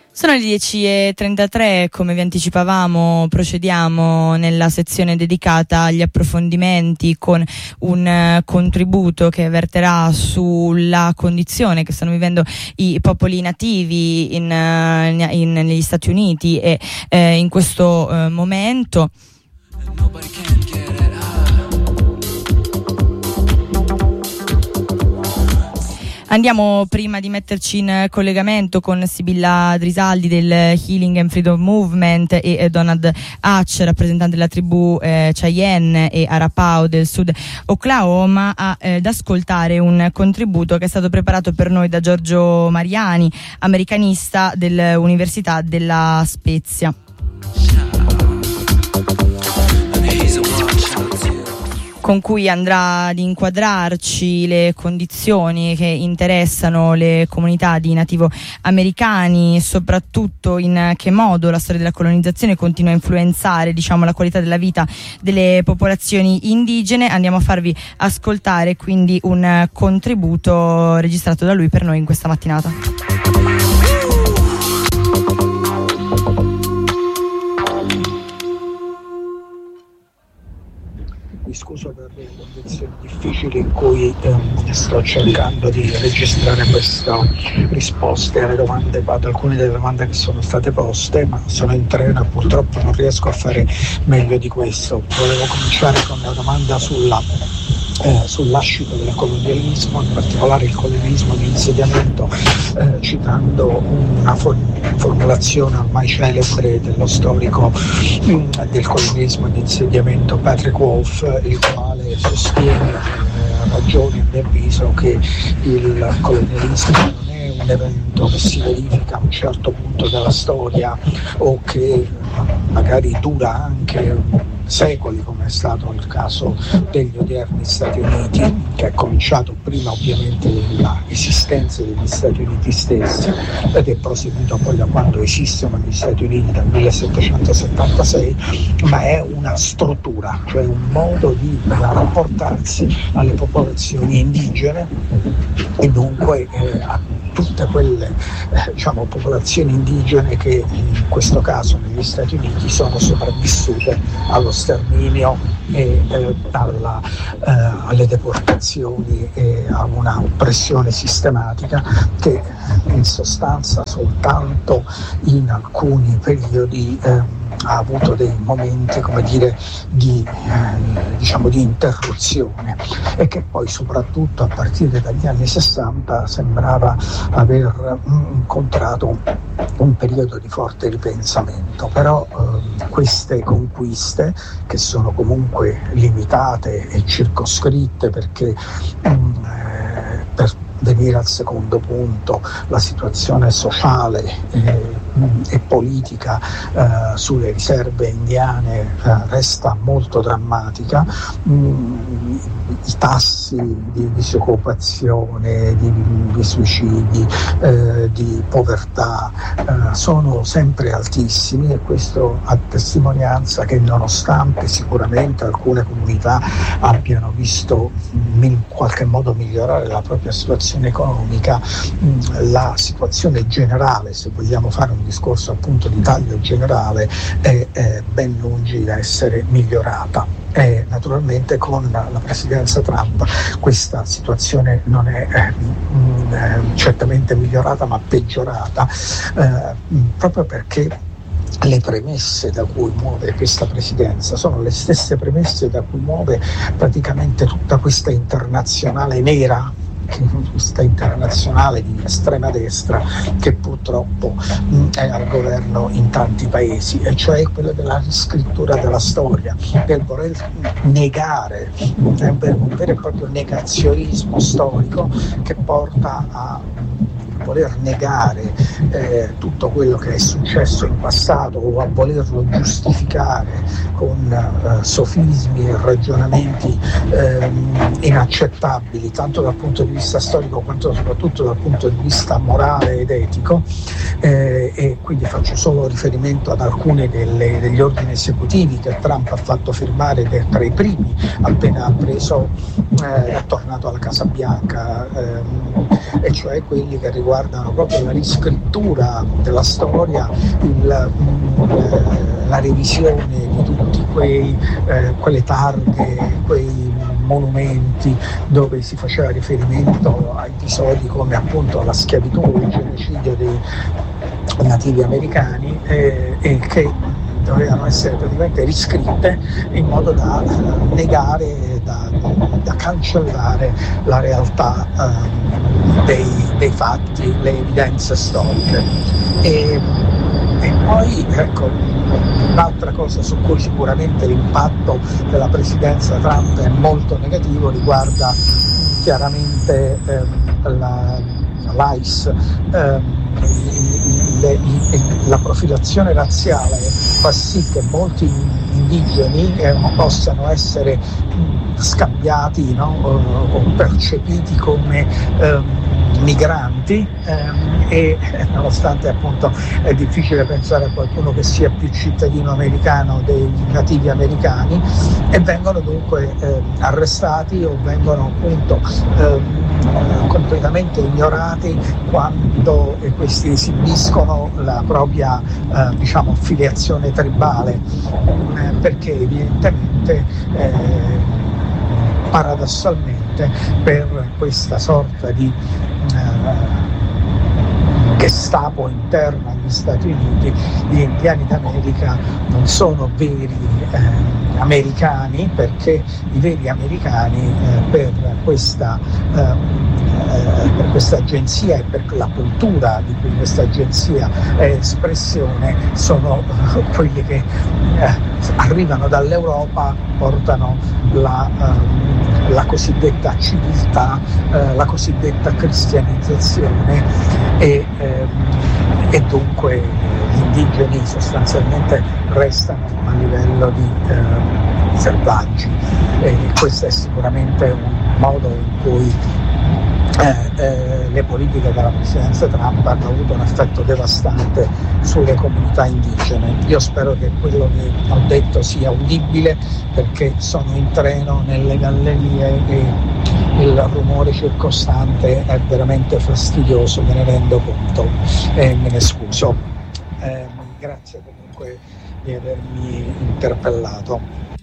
Sono le 10:33, come vi anticipavamo procediamo nella sezione dedicata agli approfondimenti con un contributo che verterà sulla condizione che stanno vivendo i popoli nativi negli Stati Uniti e in questo momento. Andiamo, prima di metterci in collegamento con Sibilla Drisaldi del Healing and Freedom Movement e Donald Hatch, rappresentante della tribù Cheyenne e Arapaho del Sud Oklahoma, ad ascoltare un contributo che è stato preparato per noi da Giorgio Mariani, americanista dell'Università della Spezia, con cui andrà ad inquadrarci le condizioni che interessano le comunità di nativo-americani e soprattutto in che modo la storia della colonizzazione continua a influenzare, la qualità della vita delle popolazioni indigene. Andiamo a farvi ascoltare quindi un contributo registrato da lui per noi in questa mattinata. Mi scuso per le condizioni difficili in cui sto cercando di registrare queste risposte alle domande, ad alcune delle domande che sono state poste, ma sono in treno e purtroppo non riesco a fare meglio di questo. Volevo cominciare con la domanda sull'ascito del colonialismo, in particolare il colonialismo di insediamento, citando una formulazione ormai celebre dello storico del colonialismo di insediamento Patrick Wolf, il quale sostiene a ragione, a mio avviso, che il colonialismo non è un evento che si verifica a un certo punto della storia o che magari dura anche secoli, come è stato il caso degli odierni Stati Uniti, che è cominciato prima ovviamente dell'esistenza degli Stati Uniti stessi ed è proseguito poi da quando esistono gli Stati Uniti, dal 1776, ma è una struttura, cioè un modo di rapportarsi alle popolazioni indigene e dunque a tutte quelle popolazione indigene che in questo caso negli Stati Uniti sono sopravvissute allo sterminio e alle deportazioni e a una oppressione sistematica che in sostanza soltanto in alcuni periodi ha avuto dei momenti, di interruzione e che poi soprattutto a partire dagli anni 60 sembrava aver incontrato un periodo di forte ripensamento. Però queste conquiste, che sono comunque limitate e circoscritte, perché per venire al secondo punto, la situazione sociale e politica sulle riserve indiane resta molto drammatica. I tassi di disoccupazione, di suicidi, di povertà sono sempre altissimi, e questo a testimonianza che, nonostante sicuramente alcune comunità abbiano visto in qualche modo migliorare la propria situazione economica, la situazione generale, se vogliamo fare un discorso appunto di taglio generale, è ben lungi da essere migliorata. E naturalmente con la presidenza Trump questa situazione non è certamente migliorata, ma peggiorata, proprio perché le premesse da cui muove questa presidenza sono le stesse premesse da cui muove praticamente tutta questa internazionale nera, questa internazionale di estrema destra che purtroppo è al governo in tanti paesi, e cioè quella della riscrittura della storia, del voler negare, un vero e proprio negazionismo storico che porta a voler negare tutto quello che è successo in passato o a volerlo giustificare con sofismi e ragionamenti inaccettabili tanto dal punto di vista storico quanto soprattutto dal punto di vista morale ed etico, e quindi faccio solo riferimento ad alcune degli ordini esecutivi che Trump ha fatto firmare tra i primi appena è tornato alla Casa Bianca, e cioè quelli che riguardano riguardano proprio la riscrittura della storia, la revisione di tutti quelle targhe, quei monumenti dove si faceva riferimento a episodi come appunto la schiavitù, il genocidio dei nativi americani, e che dovevano essere praticamente riscritte in modo da negare, da cancellare la realtà dei fatti, le evidenze storiche. E poi ecco, un'altra cosa su cui sicuramente l'impatto della presidenza Trump è molto negativo riguarda chiaramente l'ICE, la profilazione razziale fa sì che molti indigeni possano essere scambiati, no? O percepiti come migranti, e nonostante appunto è difficile pensare a qualcuno che sia più cittadino americano dei nativi americani, e vengono dunque arrestati o vengono appunto completamente ignorati quando questi esibiscono la propria filiazione tribale, perché evidentemente paradossalmente per questa sorta di Gestapo interna agli Stati Uniti, gli indiani d'America non sono veri americani, perché i veri americani per questa agenzia e per la cultura di cui questa agenzia è espressione sono quelli che arrivano dall'Europa, portano la cosiddetta civiltà, la cosiddetta cristianizzazione, e dunque gli indigeni sostanzialmente restano a livello di selvaggi, e questo è sicuramente un modo in cui le politiche della presidenza Trump hanno avuto un effetto devastante sulle comunità indigene. Io spero che quello che ho detto sia udibile, perché sono in treno nelle gallerie e il rumore circostante è veramente fastidioso, me ne rendo conto e me ne scuso. Grazie comunque di avermi interpellato.